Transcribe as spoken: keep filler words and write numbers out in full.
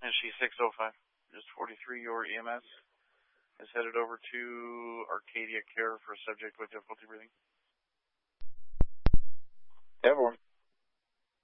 S C six oh five, just forty-three, your E M S is headed over to Arcadia Care for a subject with difficulty breathing.